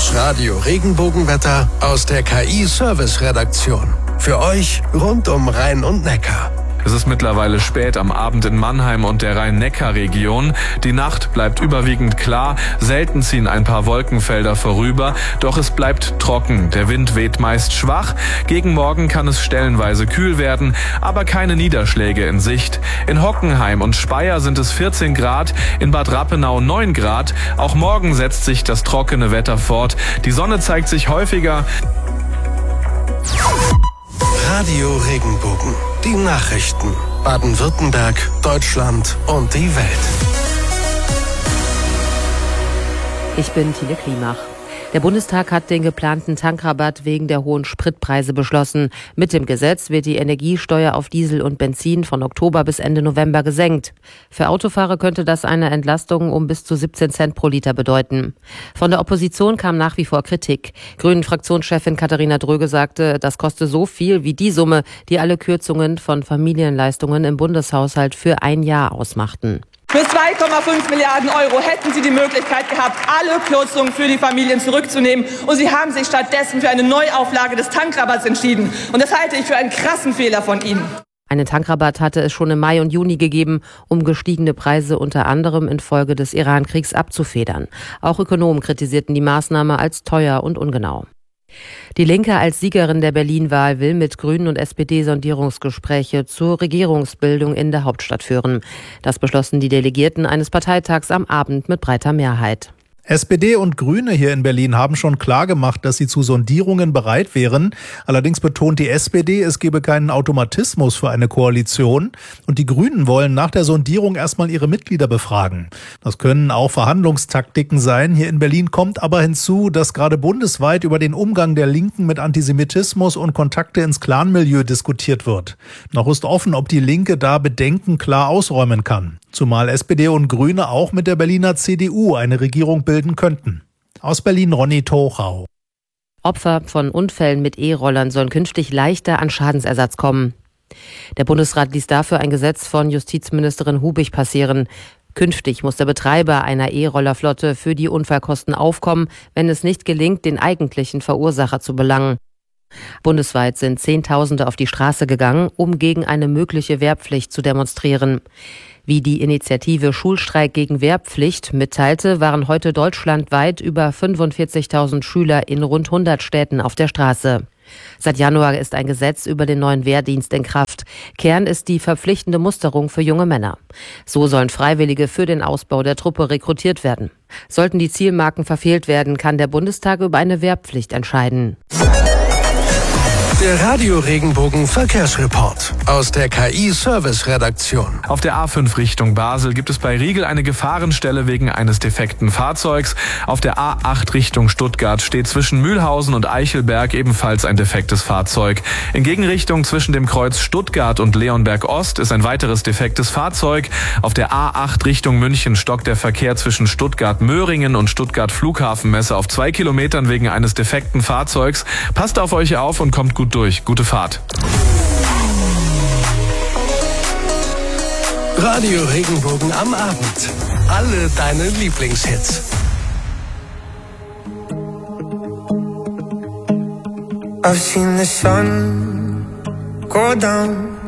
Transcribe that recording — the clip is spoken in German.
Das Radio Regenbogenwetter aus der KI-Service-Redaktion. Für euch rund um Rhein und Neckar. Es ist mittlerweile spät am Abend in Mannheim und der Rhein-Neckar-Region. Die Nacht bleibt überwiegend klar, selten ziehen ein paar Wolkenfelder vorüber, doch es bleibt trocken. Der Wind weht meist schwach. Gegen Morgen kann es stellenweise kühl werden, aber keine Niederschläge in Sicht. In Hockenheim und Speyer sind es 14 Grad, in Bad Rappenau 9 Grad. Auch morgen setzt sich das trockene Wetter fort. Die Sonne zeigt sich häufiger. Radio Regenbogen. Die Nachrichten. Baden-Württemberg, Deutschland und die Welt. Ich bin Tine Klimach. Der Bundestag hat den geplanten Tankrabatt wegen der hohen Spritpreise beschlossen. Mit dem Gesetz wird die Energiesteuer auf Diesel und Benzin von Oktober bis Ende November gesenkt. Für Autofahrer könnte das eine Entlastung um bis zu 17 Cent pro Liter bedeuten. Von der Opposition kam nach wie vor Kritik. Grünen-Fraktionschefin Katharina Dröge sagte, das koste so viel wie die Summe, die alle Kürzungen von Familienleistungen im Bundeshaushalt für ein Jahr ausmachten. Für 2,5 Milliarden Euro hätten Sie die Möglichkeit gehabt, alle Kürzungen für die Familien zurückzunehmen. Und Sie haben sich stattdessen für eine Neuauflage des Tankrabatts entschieden. Und das halte ich für einen krassen Fehler von Ihnen. Einen Tankrabatt hatte es schon im Mai und Juni gegeben, um gestiegene Preise unter anderem infolge des Iran-Kriegs abzufedern. Auch Ökonomen kritisierten die Maßnahme als teuer und ungenau. Die Linke als Siegerin der Berlin-Wahl will mit Grünen und SPD Sondierungsgespräche zur Regierungsbildung in der Hauptstadt führen. Das beschlossen die Delegierten eines Parteitags am Abend mit breiter Mehrheit. SPD und Grüne hier in Berlin haben schon klargemacht, dass sie zu Sondierungen bereit wären. Allerdings betont die SPD, es gebe keinen Automatismus für eine Koalition. Und die Grünen wollen nach der Sondierung erstmal ihre Mitglieder befragen. Das können auch Verhandlungstaktiken sein. Hier in Berlin kommt aber hinzu, dass gerade bundesweit über den Umgang der Linken mit Antisemitismus und Kontakte ins Clanmilieu diskutiert wird. Noch ist offen, ob die Linke da Bedenken klar ausräumen kann. Zumal SPD und Grüne auch mit der Berliner CDU eine Regierung bilden könnten. Aus Berlin Ronny Tochau. Opfer von Unfällen mit E-Rollern sollen künftig leichter an Schadensersatz kommen. Der Bundesrat ließ dafür ein Gesetz von Justizministerin Hubig passieren. Künftig muss der Betreiber einer E-Rollerflotte für die Unfallkosten aufkommen, wenn es nicht gelingt, den eigentlichen Verursacher zu belangen. Bundesweit sind Zehntausende auf die Straße gegangen, um gegen eine mögliche Wehrpflicht zu demonstrieren. Wie die Initiative Schulstreik gegen Wehrpflicht mitteilte, waren heute deutschlandweit über 45.000 Schüler in rund 100 Städten auf der Straße. Seit Januar ist ein Gesetz über den neuen Wehrdienst in Kraft. Kern ist die verpflichtende Musterung für junge Männer. So sollen Freiwillige für den Ausbau der Truppe rekrutiert werden. Sollten die Zielmarken verfehlt werden, kann der Bundestag über eine Wehrpflicht entscheiden. Der Radio Regenbogen Verkehrsreport aus der KI-Service-Redaktion. Auf der A5 Richtung Basel gibt es bei Riegel eine Gefahrenstelle wegen eines defekten Fahrzeugs. Auf der A8 Richtung Stuttgart steht zwischen Mühlhausen und Eichelberg ebenfalls ein defektes Fahrzeug. In Gegenrichtung zwischen dem Kreuz Stuttgart und Leonberg Ost ist ein weiteres defektes Fahrzeug. Auf der A8 Richtung München stockt der Verkehr zwischen Stuttgart-Möhringen und Stuttgart-Flughafenmesse auf 2 Kilometern wegen eines defekten Fahrzeugs. Passt auf euch auf und kommt gut durch. Gute Fahrt. Radio Regenbogen am Abend. Alle deine Lieblingshits. I've seen the sun go down.